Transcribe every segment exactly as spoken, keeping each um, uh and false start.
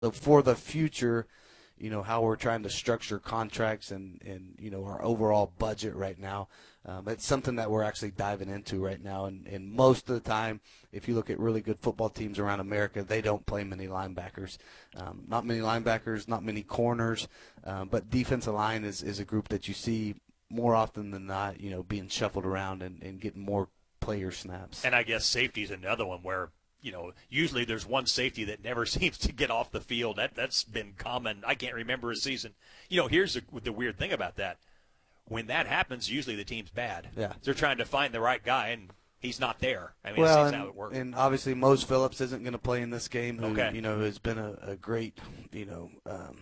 So for the future, you know, how we're trying to structure contracts and, and you know, our overall budget right now, um, it's something that we're actually diving into right now. And, and most of the time, if you look at really good football teams around America, they don't play many linebackers. Um, not many linebackers, not many corners, um, but defensive line is, is a group that you see more often than not, you know, being shuffled around and, and getting more player snaps. And I guess safety is another one where, you know, usually there's one safety that never seems to get off the field. That, that's been common. I can't remember a season. You know, here's the, the weird thing about that. When that happens, usually the team's bad. Yeah. They're trying to find the right guy, and he's not there. I mean, well, it seems and, how it works. and obviously Mose Phillips isn't going to play in this game, who, Okay. you know, has been a, a great, you know, um,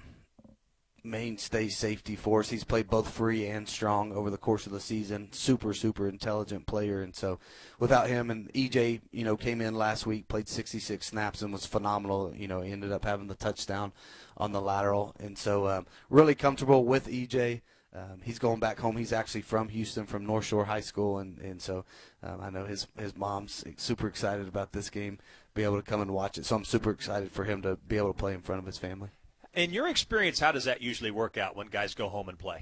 mainstay safety for us. He's played both free and strong over the course of the season. Super, super intelligent player. And so without him, and E J, you know, came in last week, played sixty-six snaps and was phenomenal. You know, he ended up having the touchdown on the lateral. And so um, really comfortable with E J. Um, he's going back home. He's actually from Houston, from North Shore High School. And, and so um, I know his, his mom's super excited about this game, be able to come and watch it. So I'm super excited for him to be able to play in front of his family. In your experience, how does that usually work out when guys go home and play?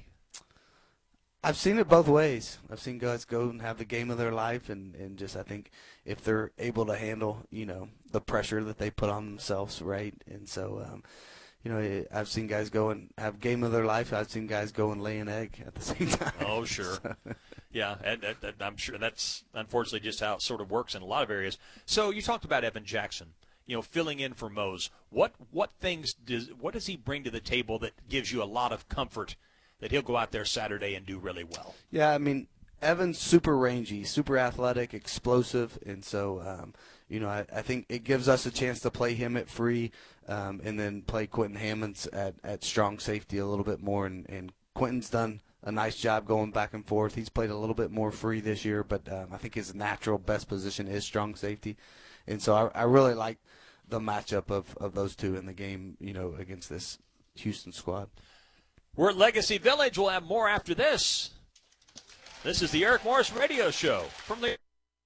I've seen it both ways. I've seen guys go and have the game of their life, and, and just I think if they're able to handle, you know, the pressure that they put on themselves, right? And so, um, you know, I've seen guys go and have game of their life. I've seen guys go and lay an egg at the same time. Oh, sure. So. Yeah, and, and, and I'm sure that's unfortunately just how it sort of works in a lot of areas. So you talked about Evan Jackson, you know, filling in for Mose. What what things does what does he bring to the table that gives you a lot of comfort that he'll go out there Saturday and do really well? Yeah, I mean, Evan's super rangy, super athletic, explosive, and so um, you know, I, I think it gives us a chance to play him at free, um, and then play Quentin Hammonds at, at strong safety a little bit more. And, and Quentin's done a nice job going back and forth. He's played a little bit more free this year, but um, I think his natural best position is strong safety. And so I, I really like the matchup of, of those two in the game, you know, against this Houston squad. We're at Legacy Village. We'll have more after this. This is the Eric Morris Radio Show from the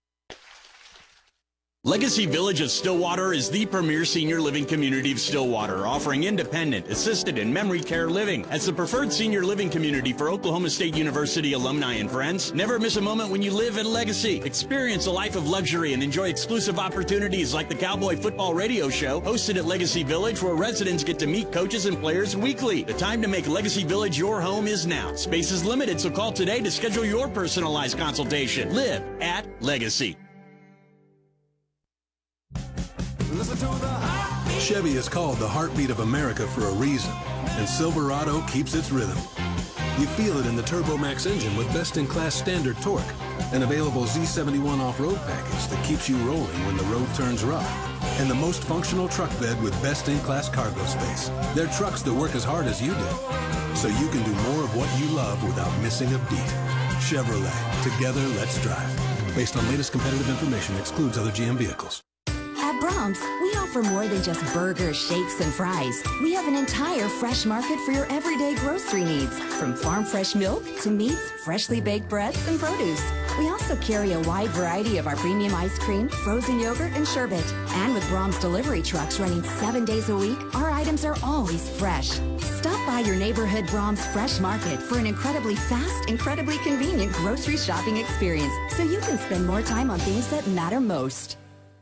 Legacy Village of Stillwater is the premier senior living community of Stillwater, offering independent, assisted, and memory care living. As the preferred senior living community for Oklahoma State University alumni and friends, never miss a moment when you live at Legacy. Experience a life of luxury and enjoy exclusive opportunities like the Cowboy Football Radio Show, hosted at Legacy Village, where residents get to meet coaches and players weekly. The time to make Legacy Village your home is now. Space is limited, so call today to schedule your personalized consultation. Live at Legacy. Chevy is called the heartbeat of America for a reason, and Silverado keeps its rhythm. You feel it in the TurboMax engine with best-in-class standard torque, an available Z seventy-one off-road package that keeps you rolling when the road turns rough, and the most functional truck bed with best-in-class cargo space. They're trucks that work as hard as you do, so you can do more of what you love without missing a beat. Chevrolet, together let's drive. Based on latest competitive information, excludes other G M vehicles. At Brahms, we offer more than just burgers, shakes, and fries. We have an entire fresh market for your everyday grocery needs, from farm fresh milk to meats, freshly baked breads, and produce. We also carry a wide variety of our premium ice cream, frozen yogurt, and sherbet. And with Brahms delivery trucks running seven days a week, our items are always fresh. Stop by your neighborhood Brahms Fresh Market for an incredibly fast, incredibly convenient grocery shopping experience, so you can spend more time on things that matter most.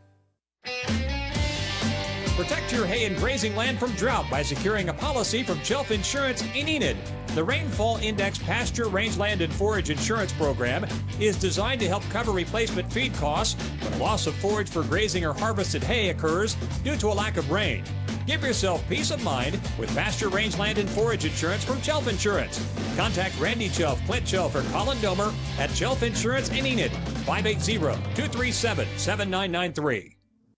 Protect your hay and grazing land from drought by securing a policy from Shelf Insurance in Enid. The Rainfall Index Pasture, Rangeland, and Forage Insurance Program is designed to help cover replacement feed costs when loss of forage for grazing or harvested hay occurs due to a lack of rain. Give yourself peace of mind with Pasture, Rangeland, and Forage Insurance from Shelf Insurance. Contact Randy Shelf, Clint Shelf, or Colin Domer at Shelf Insurance in Enid, five eight zero, two three seven, seven nine nine three.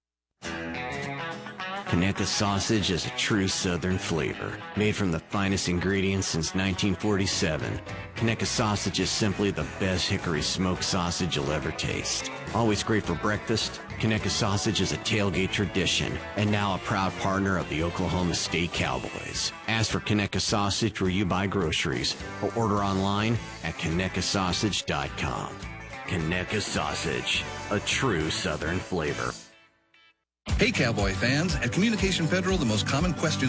Conecuh sausage is a true Southern flavor. Made from the finest ingredients since nineteen forty-seven, Conecuh sausage is simply the best hickory smoked sausage you'll ever taste. Always great for breakfast, Conecuh sausage is a tailgate tradition and now a proud partner of the Oklahoma State Cowboys. Ask for Conecuh sausage where you buy groceries or order online at conecuh sausage dot com. Conecuh sausage, a true Southern flavor. Hey, Cowboy fans. At Communication Federal, the most common question